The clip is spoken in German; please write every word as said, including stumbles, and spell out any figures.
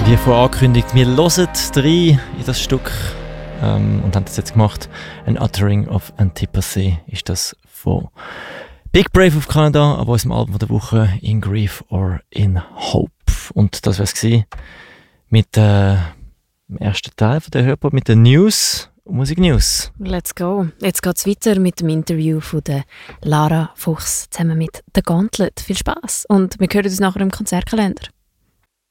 Wie vorher angekündigt, wir hören rein in das Stück ähm, und haben das jetzt gemacht. An Uttering of Antipathie ist das von Big Brave auf Kanada, aber unserem Album der Woche In Grief or in Hope. Und das war es mit äh, dem ersten Teil von der Hörpod, mit den News, Musik News. Let's go. Jetzt geht es weiter mit dem Interview von der Lara Fuchs zusammen mit The Gauntlet. Viel Spass und wir hören uns nachher im Konzertkalender.